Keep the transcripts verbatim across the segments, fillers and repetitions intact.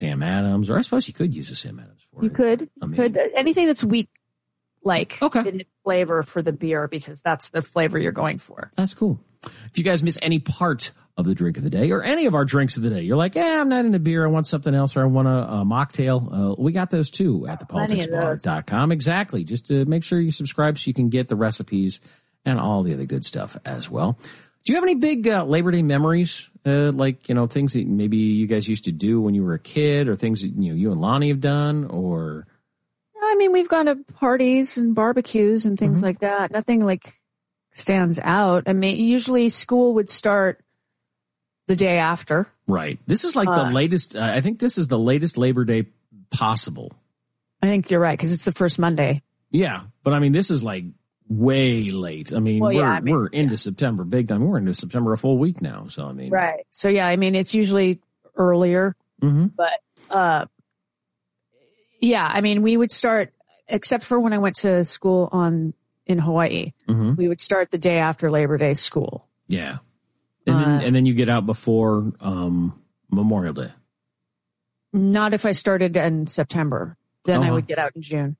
Sam Adams, or I suppose you could use a Sam Adams for you it. You could. I mean, could. Anything that's wheat like okay. in flavor for the beer, because that's the flavor you're going for. That's cool. If you guys miss any part of the drink of the day or any of our drinks of the day, you're like, yeah, I'm not into beer. I want something else, or I want a, a mocktail. Uh, we got those too at the politics bar dot com. Exactly. Just to make sure you subscribe so you can get the recipes and all the other good stuff as well. Do you have any big uh, Labor Day memories? Uh, like, you know, things that maybe you guys used to do when you were a kid, or things that, you know, you and Lonnie have done, or? I mean, we've gone to parties and barbecues and things mm-hmm. like that. Nothing like stands out. I mean, usually school would start the day after. Right. This is like uh, the latest. Uh, I think this is the latest Labor Day possible. I think you're right, because it's the first Monday. Yeah. But I mean, this is like way late. I mean, well, we're, yeah, I mean, we're into yeah. September big time. We're into September a full week now. So, I mean. Right. So, yeah, I mean, it's usually earlier. Mm-hmm. But, uh, yeah, I mean, we would start, except for when I went to school on in Hawaii, mm-hmm. we would start the day after Labor Day school. Yeah. And then, uh, and then you get out before um, Memorial Day. Not if I started in September. Then uh-huh. I would get out in June.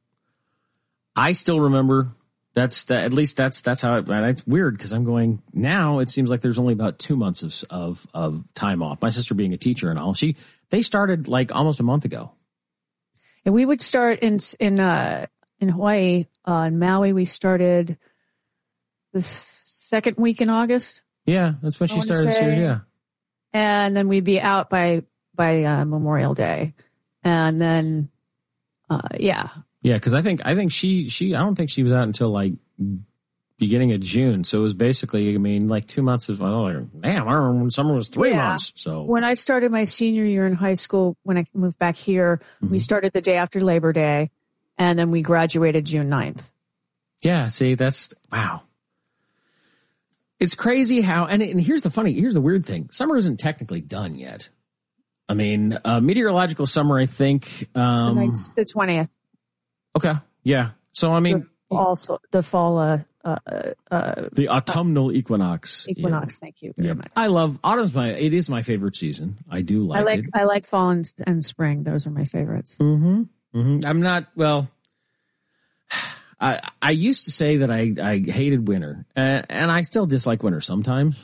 I still remember. That's that. At least that's that's how it. It's weird because I'm going now. It seems like there's only about two months of of of time off. My sister being a teacher and all, she they started like almost a month ago. And we would start in in uh, in Hawaii, uh, in Maui. We started the second week in August. Yeah, that's when she started this year. Yeah, and then we'd be out by by uh, Memorial Day, and then uh, yeah, yeah. Because I think I think she she I don't think she was out until like beginning of June. So it was basically, I mean, like two months of. Oh, damn! I remember when summer was three yeah. months. So when I started my senior year in high school, when I moved back here, mm-hmm. we started the day after Labor Day, and then we graduated June ninth. Yeah. See, that's wow. It's crazy how, and, and here's the funny, here's the weird thing. Summer isn't technically done yet. I mean, uh, meteorological summer, I think. Um, the, the twentieth. Okay. Yeah. So, I mean. The, also, the fall, uh, uh, uh, the autumnal uh, equinox. Equinox. Yeah. Thank you very yeah. much. I love, autumn's my, it is my favorite season. I do like, I like it. I like fall and, and spring. Those are my favorites. Mm-hmm. Mm-hmm. I'm not, well. I, I used to say that I, I hated winter, and, and I still dislike winter sometimes.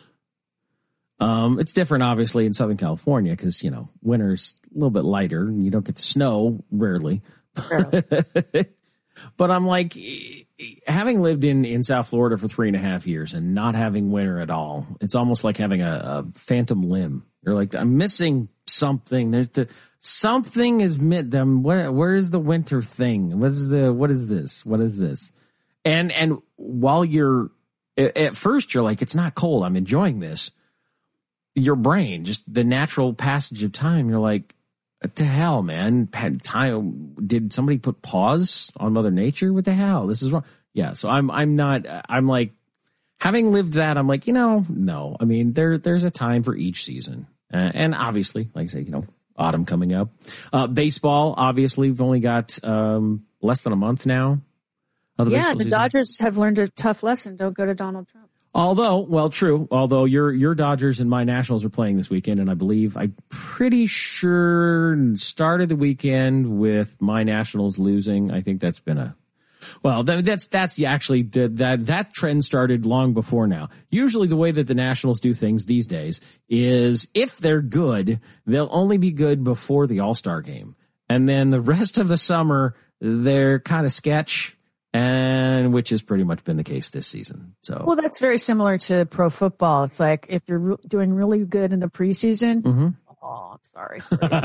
Um, it's different, obviously, in Southern California because, you know, winter's a little bit lighter and you don't get snow rarely. Rarely. But I'm like, having lived in, in South Florida for three and a half years and not having winter at all, it's almost like having a, a phantom limb. You're like, I'm missing something. There's the something is mit them. Where where is the winter thing? What is the what is this? What is this? And and while you're at first you're like, it's not cold. I'm enjoying this. Your brain, just the natural passage of time, you're like, what the hell, man? Had time? Did somebody put pause on Mother Nature? What the hell? This is wrong. Yeah. So I'm I'm not. I'm like, having lived that, I'm like, you know, no. I mean, there there's a time for each season, uh, and obviously, like I say, you know. Autumn coming up. Uh, baseball, obviously, we've only got um, less than a month now. Of the yeah, the season. Dodgers have learned a tough lesson. Don't go to Donald Trump. Although, well, true. Although your your Dodgers and my Nationals are playing this weekend, and I believe, I'm pretty sure, started the weekend with my Nationals losing. I think that's been a Well, that's that's actually that that trend started long before now. Usually, the way that the Nationals do things these days is if they're good, they'll only be good before the All-Star game, and then the rest of the summer they're kind of sketch, and which has pretty much been the case this season. So, well, that's very similar to pro football. It's like if you're re- doing really good in the preseason. Mm-hmm. Oh, I'm sorry.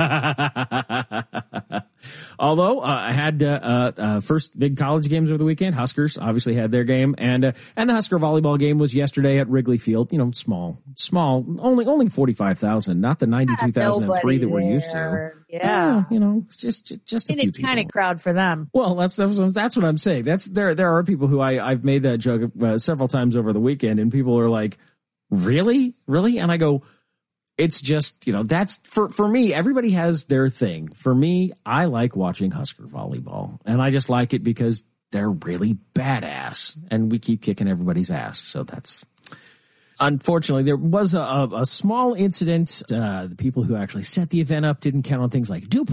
Although uh, I had uh, uh, first big college games over the weekend. Huskers obviously had their game, and uh, and the Husker volleyball game was yesterday at Wrigley Field. You know, small, small, only only forty five thousand, not the ninety two thousand and three that we're used to. Yeah, yeah you know, just just, just a and few it's people. Tiny crowd for them. Well, that's that's what I'm saying. That's there. There are people who I I've made that joke uh, several times over the weekend, and people are like, "Really, really?" And I go, it's just, you know, that's for, for me, everybody has their thing. For me, I like watching Husker volleyball, and I just like it because they're really badass and we keep kicking everybody's ass. So that's, unfortunately, there was a, a, a small incident. Uh, the people who actually set the event up didn't count on things like duplicate